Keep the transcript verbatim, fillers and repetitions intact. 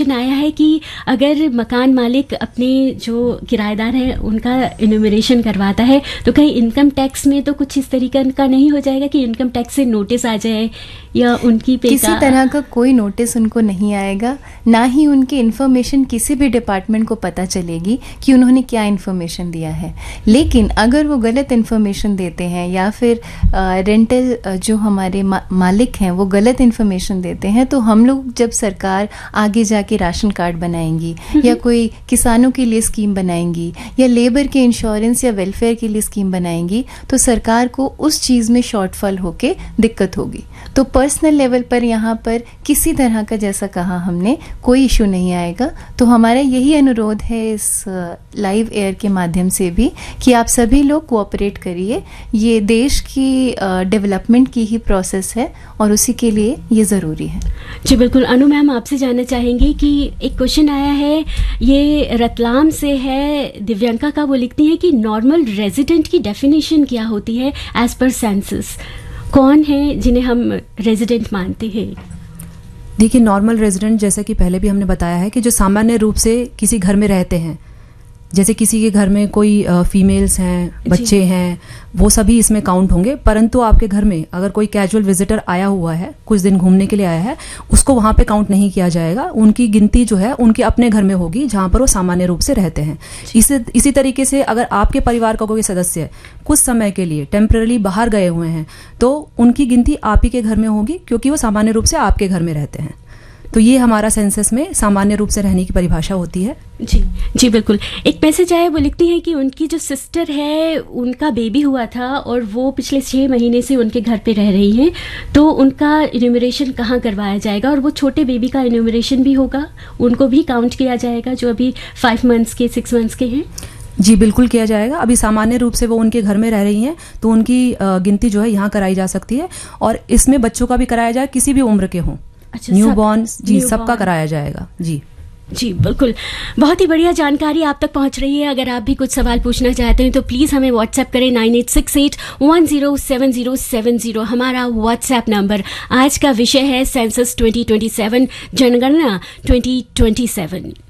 Question आया है कि अगर मकान मालिक अपने जो किराएदार हैं उनका इन्यूमरेशन करवाता है तो कहीं इनकम टैक्स में तो कुछ इस तरीके का नहीं हो जाएगा कि इनकम टैक्स से नोटिस आ जाए या उनकी पे किसी तरह का कोई नोटिस उनको नहीं आएगा, ना ही उनकी इन्फॉर्मेशन किसी भी डिपार्टमेंट को पता चलेगी कि उन्होंने क्या इन्फॉर्मेशन दिया है। लेकिन अगर वो गलत इन्फॉर्मेशन देते हैं या फिर रेंटल जो हमारे मा, मालिक हैं वो गलत इन्फॉर्मेशन देते हैं, तो हम लोग जब सरकार आगे जाके राशन कार्ड बनाएंगी या कोई किसानों के लिए स्कीम बनाएंगी या लेबर के इंश्योरेंस या वेलफेयर के लिए स्कीम बनाएंगी, तो सरकार को उस चीज़ में शॉर्टफॉल होके दिक्कत होगी। तो पर्सनल लेवल पर यहाँ पर किसी तरह का, जैसा कहा हमने, कोई इशू नहीं आएगा। तो हमारा यही अनुरोध है इस लाइव एयर के माध्यम से भी कि आप सभी लोग कोऑपरेट करिए। ये देश की डेवलपमेंट की ही प्रोसेस है और उसी के लिए ये ज़रूरी है। जी बिल्कुल। अनु मैम, आपसे जानना चाहेंगे कि एक क्वेश्चन आया है, ये रतलाम से है, दिव्यांका का। वो लिखती हैं कि नॉर्मल रेजिडेंट की डेफिनेशन क्या होती है एज पर सेंसस? कौन है जिन्हें हम रेजिडेंट मानते हैं? देखिए, नॉर्मल रेजिडेंट जैसे कि पहले भी हमने बताया है कि जो सामान्य रूप से किसी घर में रहते हैं, जैसे किसी के घर में कोई फीमेल्स हैं, बच्चे हैं, वो सभी इसमें काउंट होंगे। परंतु आपके घर में अगर कोई कैजुअल विजिटर आया हुआ है, कुछ दिन घूमने के लिए आया है, उसको वहां पे काउंट नहीं किया जाएगा। उनकी गिनती जो है उनके अपने घर में होगी जहां पर वो सामान्य रूप से रहते हैं। इसी इसी तरीके से अगर आपके परिवार का कोई सदस्य कुछ समय के लिए टेम्पररी बाहर गए हुए हैं तो उनकी गिनती आप ही के घर में होगी, क्योंकि वो सामान्य रूप से आपके घर में रहते हैं। तो ये हमारा सेंसस में सामान्य रूप से रहने की परिभाषा होती है। जी जी बिल्कुल। एक मैसेज आया, वो लिखती हैं कि उनकी जो सिस्टर है उनका बेबी हुआ था और वो पिछले छः महीने से उनके घर पे रह रही हैं, तो उनका इन्यूमरेशन कहाँ करवाया जाएगा? और वो छोटे बेबी का इन्यूमरेशन भी होगा, उनको भी काउंट किया जाएगा जो अभी फाइव मंथ्स के सिक्स मंथ्स के हैं? जी बिल्कुल किया जाएगा। अभी सामान्य रूप से वो उनके घर में रह रही हैं तो उनकी गिनती जो है यहाँ कराई जा सकती है, और इसमें बच्चों का भी कराया जाए, किसी भी उम्र के हों। अच्छा, न्यू बॉर्न, जी, सबका कराया जाएगा। जी जी बिल्कुल। बहुत ही बढ़िया जानकारी आप तक पहुंच रही है। अगर आप भी कुछ सवाल पूछना चाहते हैं तो प्लीज़ हमें व्हाट्सएप करें nine eight six eight one zero seven zero seven zero, हमारा व्हाट्सएप नंबर। आज का विषय है सेंसस ट्वेंटी ट्वेंटी सेवन, जनगणना ट्वेंटी ट्वेंटी सेवन।